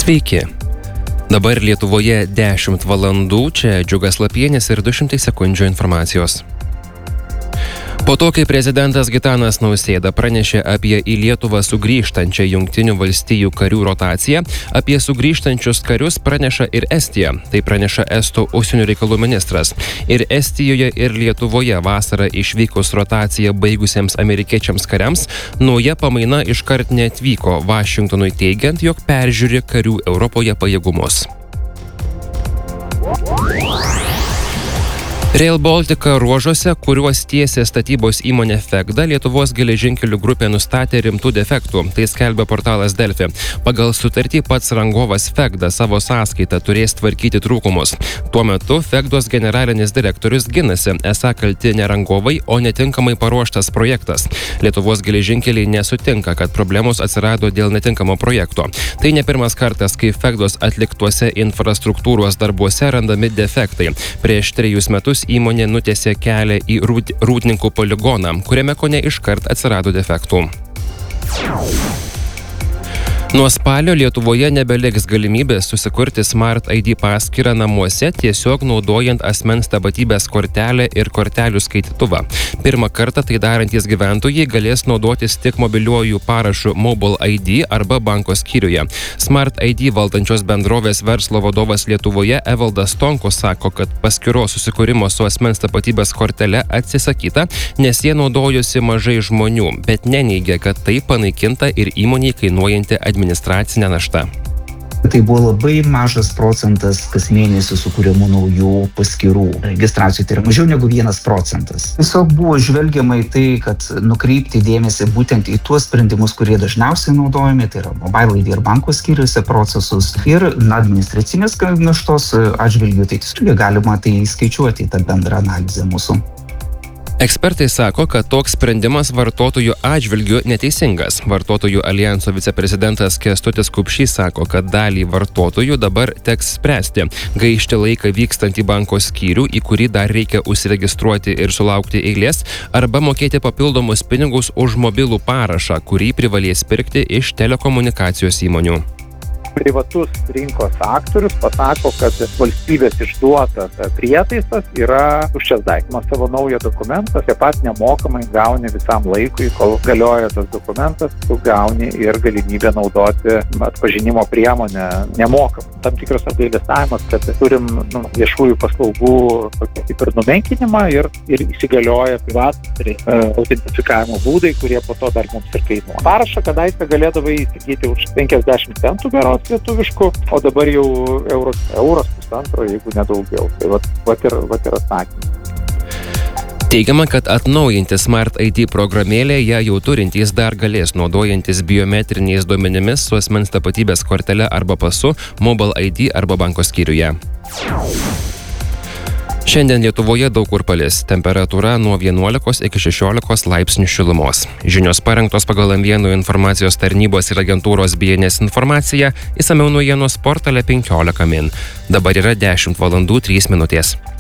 Sveiki. Dabar Lietuvoje 10 valandų, čia Džiugas Lapienis ir 200 sekundžių informacijos. Po to, kai prezidentas Gitanas Nausėda pranešė apie į Lietuvą sugrįžtančią Jungtinių valstijų karių rotaciją, apie sugrįžtančius karius praneša ir Estija. Tai praneša Estų užsienio reikalų ministras. Ir Estijoje, ir Lietuvoje vasarą išvykus rotaciją baigusiems amerikiečiams kariams, nauja pamaina iškart neatvyko, Vašingtonui teigiant, jog peržiūri karių Europoje pajėgumus. Rail Baltica ruožuose, kuriuos tiesė statybos įmonė Fegda, Lietuvos geležinkelių grupė nustatė rimtų defektų. Tai skelbia portalas Delfi. Pagal sutartį pats rangovas Fegda savo sąskaitą turės tvarkyti trūkumus. Tuo metu Fegdos generalinis direktorius ginasi, esą kalti ne rangovai, o netinkamai paruoštas projektas. Lietuvos geležinkeliai nesutinka, kad problemos atsirado dėl netinkamo projekto. Tai ne pirmas kartas, kai Fegdos atliktuose infrastruktūros darbuose randami defektai. Prieš 3 metus įmonė nutiesė kelią į Rūdninkų poligoną, kuriame kone iškart atsirado defektų. Nuo spalio Lietuvoje nebeliks galimybės susikurti Smart ID paskyrą namuose, tiesiog naudojant asmens tapatybės kortelę ir kortelių skaitytuvą. Pirmą kartą tai darantys gyventojai galės naudotis tik mobiliuoju parašu Mobile ID arba banko skyriuje. Smart ID valdančios bendrovės verslo vadovas Lietuvoje Evaldas Tonkus sako, kad paskyros susikūrimo su asmens tapatybės kortele atsisakyta, nes jie naudojosi mažai žmonių, bet neneigia, kad tai panaikinta ir įmoniai kainuojanti administracinė našta. Tai buvo labai mažas procentas kas mėnesį sukūrimų naujų paskyrų registracijų, tai yra mažiau negu 1%. Tiesiog buvo žvelgiama į tai, kad nukreipti dėmesį būtent į tuos sprendimus, kurie dažniausiai naudojami, tai yra Mobile ID ir banko skyriuose procesus ir administracinės naštos atžvilgių, tai tiesiog galima tai skaičiuoti į tą bendrą analizę mūsų. Ekspertai sako, kad toks sprendimas vartotojų atžvilgiu neteisingas. Vartotojų alijanso viceprezidentas Kęstutis Kupšys sako, kad dalį vartotojų dabar teks spręsti, gaišti laiką vykstant į banko skyrių, į kurį dar reikia užsiregistruoti ir sulaukti eilės, arba mokėti papildomus pinigus už mobilų parašą, kurį privalės pirkti iš telekomunikacijos įmonių. Privatus rinkos aktorius pasako, kad valstybės išduotas prietaisas yra tuščias daiktas. Savo naują dokumentą taip pat nemokamai gauni visam laikui, kol galioja tas dokumentas, tu gauni ir galimybę naudoti atpažinimo priemonę nemokamai. Tam tikras apgailestavimas, kad turim viešųjų paslaugų kaip ir numenkinimą ir įsigalioja privatus autentifikavimo būdai, kurie po to dar mums ir kainuoja. Parašą kadaise galėdavai įsigyti už 50 centų berods lietuviškų, o dabar jau euras pusantro, jeigu nedaugiau. Tai vat ir atsakymas. Teigiama, kad atnaujinti Smart ID programėlę ją jau turintys dar galės naudojantis biometriniais duomenimis su asmens tapatybės kortele arba pasu, Mobile ID arba banko skyriuje. Šiandien Lietuvoje daug kur palis. Temperatūra nuo 11 iki 16 laipsnių šilumos. Žinios parengtos pagal M1 informacijos tarnybos ir agentūros BNS informaciją, išsamiau naujienos portale 15 min. Dabar yra 10 valandų 3 minutės.